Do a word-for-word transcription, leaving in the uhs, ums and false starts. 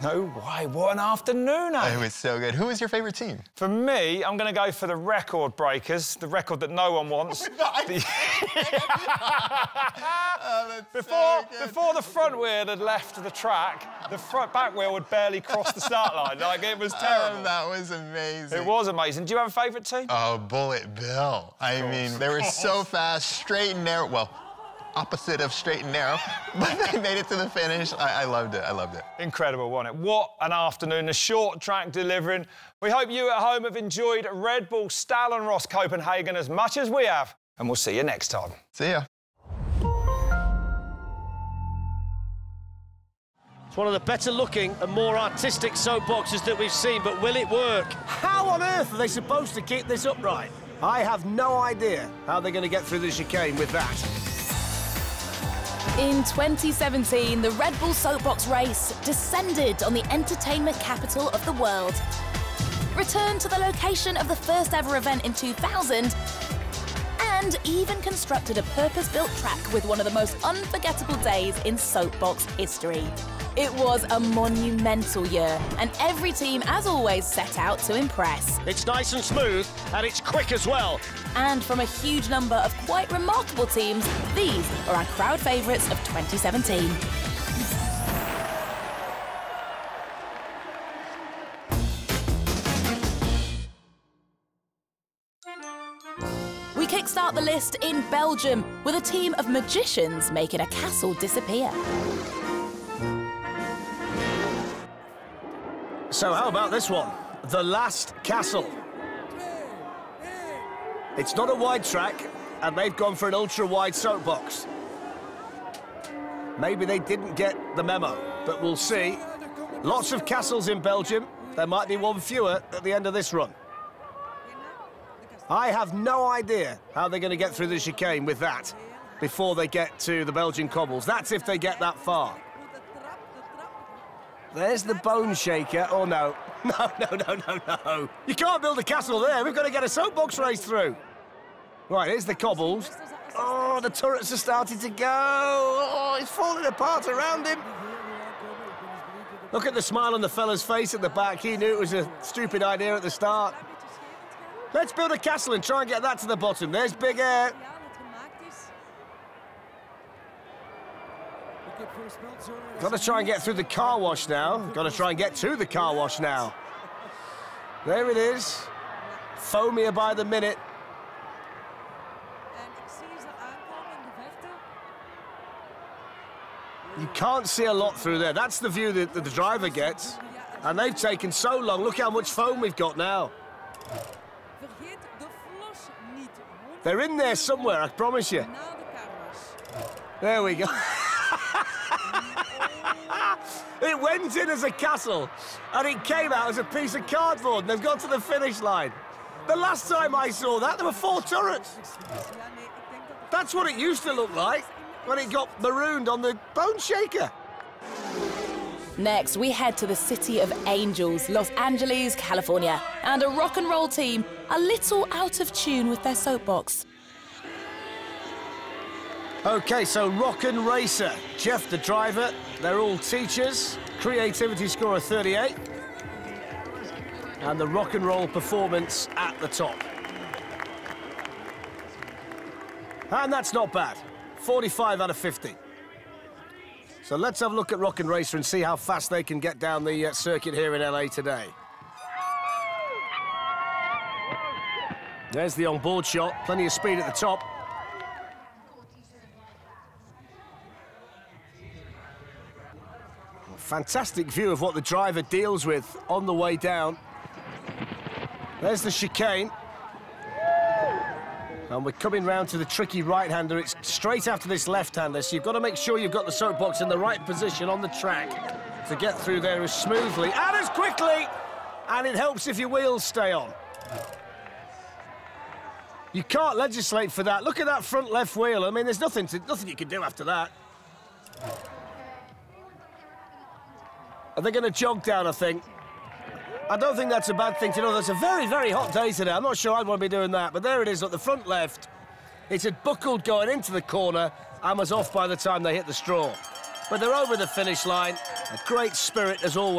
No way, what an afternoon, eh? It was so good. Who was your favourite team? For me, I'm going to go for the record breakers, the record that no one wants. the... oh, before, so good. before the front wheel had left the track, the front back wheel would barely cross the start line. Like, it was terrible. Oh, that was amazing. It was amazing. Do you have a favourite team? Oh, Bullet Bill. I mean, they were so fast, straight and narrow. Well, opposite of straight and narrow, but they made it to the finish. I, I loved it. I loved it. Incredible, wasn't it? What an afternoon. A short track delivering. We hope you at home have enjoyed Red Bull Stallenross Copenhagen as much as we have, and we'll see you next time. See ya. It's one of the better-looking and more artistic soapboxes that we've seen, but will it work? How on earth are they supposed to keep this upright? I have no idea how they're going to get through the chicane with that. In twenty seventeen, the Red Bull Soapbox race descended on the entertainment capital of the world, returned to the location of the first ever event in two thousand, and even constructed a purpose-built track with one of the most unforgettable days in soapbox history. It was a monumental year, and every team, as always, set out to impress. It's nice and smooth, and it's quick as well. And from a huge number of quite remarkable teams, these are our crowd favourites of twenty seventeen. We kickstart the list in Belgium with a team of magicians making a castle disappear. So how about this one? The Last Castle. It's not a wide track, and they've gone for an ultra-wide soapbox. Maybe they didn't get the memo, but we'll see. Lots of castles in Belgium. There might be one fewer at the end of this run. I have no idea how they're going to get through the chicane with that before they get to the Belgian cobbles. That's if they get that far. There's the Bone Shaker. Oh, no. No, no, no, no, no. You can't build a castle there. We've got to get a soapbox race through. Right, here's the cobbles. Oh, the turrets are starting to go. Oh, it's falling apart around him. Look at the smile on the fella's face at the back. He knew it was a stupid idea at the start. Let's build a castle and try and get that to the bottom. There's Big Air. Got to try and get through the car wash now. Got to try and get to the car wash now. There it is. Foamier by the minute. You can't see a lot through there. That's the view that the driver gets. And they've taken so long. Look how much foam we've got now. They're in there somewhere, I promise you. There we go. It went in as a castle, and it came out as a piece of cardboard, and they've got to the finish line. The last time I saw that, there were four turrets. That's what it used to look like when it got marooned on the Bone Shaker. Next, we head to the City of Angels, Los Angeles, California, and a rock and roll team a little out of tune with their soapbox. OK, so Rock and Racer, Jeff the driver, they're all teachers, creativity score of thirty-eight, and the rock and roll performance at the top. And that's not bad, forty-five out of fifty. So let's have a look at Rock and Racer and see how fast they can get down the uh, circuit here in L A today. There's the on-board shot, plenty of speed at the top. Fantastic view of what the driver deals with on the way down. There's the chicane. And we're coming round to the tricky right-hander. It's straight after this left-hander, so you've got to make sure you've got the soapbox in the right position on the track to get through there as smoothly and as quickly. And it helps if your wheels stay on. You can't legislate for that. Look at that front left wheel. I mean, there's nothing, to, nothing you can do after that. Are they going to jog down, I think? I don't think that's a bad thing to know. That's a very, very hot day today. I'm not sure I'd want to be doing that. But there it is at the front left. It had buckled going into the corner and was off by the time they hit the straw. But they're over the finish line. A great spirit as always.